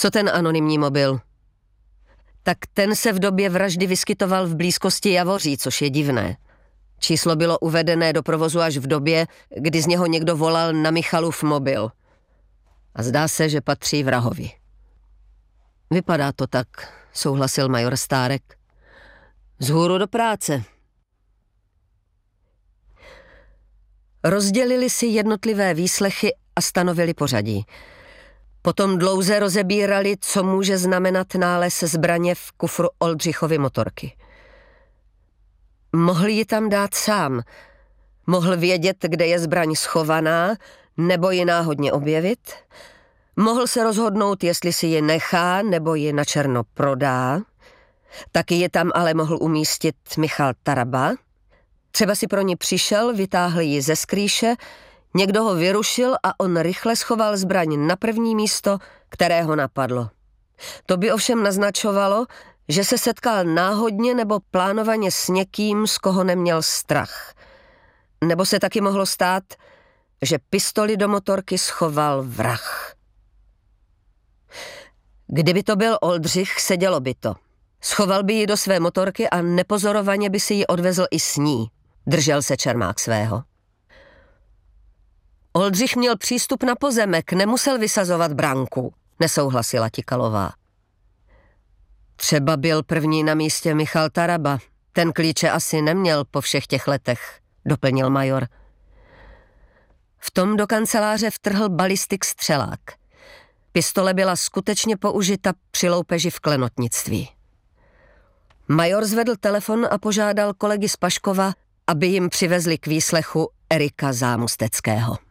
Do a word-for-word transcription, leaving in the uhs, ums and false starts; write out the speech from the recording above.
Co ten anonymní mobil? Tak ten se v době vraždy vyskytoval v blízkosti Javoří, což je divné. Číslo bylo uvedené do provozu až v době, kdy z něho někdo volal na Michalův mobil. A zdá se, že patří vrahovi. Vypadá to tak, souhlasil major Stárek. Vzhůru do práce. Rozdělili si jednotlivé výslechy a stanovili pořadí. Potom dlouze rozebírali, co může znamenat nález zbraně v kufru Oldřichovy motorky. Mohl ji tam dát sám. Mohl vědět, kde je zbraň schovaná, nebo ji náhodně objevit. Mohl se rozhodnout, jestli si ji nechá, nebo ji načerno prodá. Taky ji tam ale mohl umístit Michal Taraba. Třeba si pro ní přišel, vytáhl ji ze skrýše, někdo ho vyrušil a on rychle schoval zbraň na první místo, které ho napadlo. To by ovšem naznačovalo, že se setkal náhodně nebo plánovaně s někým, z koho neměl strach. Nebo se taky mohlo stát, že pistoli do motorky schoval vrah. Kdyby to byl Oldřich, sedělo by to. Schoval by ji do své motorky a nepozorovaně by si ji odvezl i s ní. Držel se Čermák svého. Oldřich měl přístup na pozemek, nemusel vysazovat branku, nesouhlasila Tikalová. Třeba byl první na místě Michal Taraba. Ten klíče asi neměl po všech těch letech, doplnil major. V tom do kanceláře vtrhl balistik střelák. Pistole byla skutečně použita při loupeži v klenotnictví. Major zvedl telefon a požádal kolegy z Paškova, aby jim přivezli k výslechu Erika Zámosteckého.